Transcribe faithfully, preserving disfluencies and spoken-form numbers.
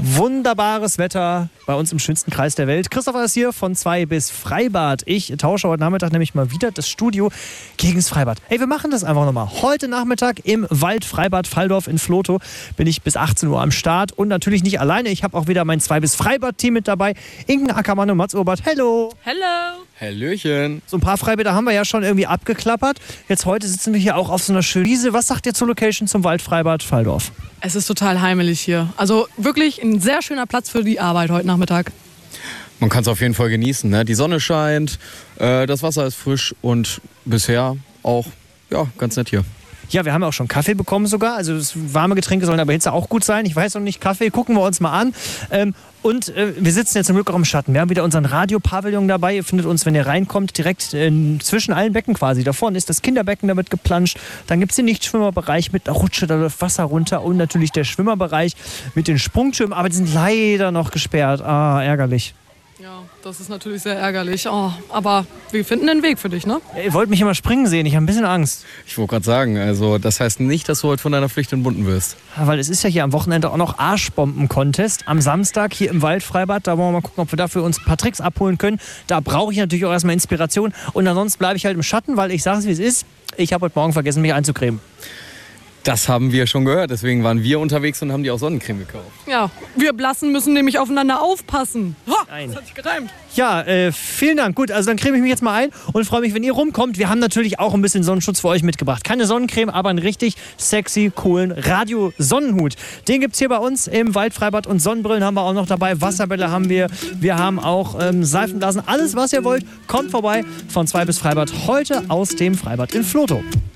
Wunderbares Wetter bei uns im schönsten Kreis der Welt. Christopher ist hier von zwei bis Freibad. Ich tausche heute Nachmittag nämlich mal wieder das Studio gegen das Freibad. Ey, wir machen das einfach nochmal. Heute Nachmittag im Waldfreibad Valldorf in Vlotho bin ich bis achtzehn Uhr am Start. Und natürlich nicht alleine. Ich habe auch wieder mein zwei bis Freibad-Team mit dabei. Inken Ackermann und Mats Obert. Hello. Hello. Hallöchen. So ein paar Freibäder haben wir ja schon irgendwie abgeklappert. Jetzt heute sitzen wir hier auch auf so einer schönen Wiese. Was sagt ihr zur Location zum Waldfreibad Valldorf? Es ist total heimelig hier. Also wirklich ein sehr schöner Platz für die Arbeit heute Nachmittag. Man kann es auf jeden Fall genießen. Ne? Die Sonne scheint, äh, das Wasser ist frisch und bisher auch ja, ganz nett hier. Ja, wir haben auch schon Kaffee bekommen sogar. Also das warme Getränke sollen aber Hitze auch gut sein. Ich weiß noch nicht, Kaffee, gucken wir uns mal an. Ähm, und äh, wir sitzen jetzt zum Glück auch im Schatten. Wir haben wieder unseren Radiopavillon dabei. Ihr findet uns, wenn ihr reinkommt, direkt äh, zwischen allen Becken quasi. Da vorne ist das Kinderbecken, da wird geplanscht. Dann gibt es den Nichtschwimmerbereich mit einer Rutsche, da läuft Wasser runter. Und natürlich der Schwimmerbereich mit den Sprungschirmen. Aber die sind leider noch gesperrt. Ah, ärgerlich. Ja, das ist natürlich sehr ärgerlich. Oh, aber wir finden einen Weg für dich, ne? Ihr wollt mich immer springen sehen. Ich habe ein bisschen Angst. Ich wollte gerade sagen, also das heißt nicht, dass du heute von deiner Pflicht entbunden wirst. Ja, weil es ist ja hier am Wochenende auch noch Arschbomben-Contest. Am Samstag hier im Waldfreibad. Da wollen wir mal gucken, ob wir dafür uns ein paar Tricks abholen können. Da brauche ich natürlich auch erstmal Inspiration. Und ansonsten bleibe ich halt im Schatten, weil ich sage es, wie es ist. Ich habe heute Morgen vergessen, mich einzucremen. Das haben wir schon gehört, deswegen waren wir unterwegs und haben die auch Sonnencreme gekauft. Ja, wir Blassen müssen nämlich aufeinander aufpassen. Ha, Nein. das hat sich gereimt. Ja, äh, vielen Dank. Gut, also dann creme ich mich jetzt mal ein und freue mich, wenn ihr rumkommt. Wir haben natürlich auch ein bisschen Sonnenschutz für euch mitgebracht. Keine Sonnencreme, aber einen richtig sexy, coolen Radio-Sonnenhut. Den gibt es hier bei uns im Waldfreibad und Sonnenbrillen haben wir auch noch dabei. Wasserbälle haben wir. Wir haben auch ähm, Seifenblasen. Alles, was ihr wollt, kommt vorbei von zwei bis Freibad. Heute aus dem Freibad in Vlotho.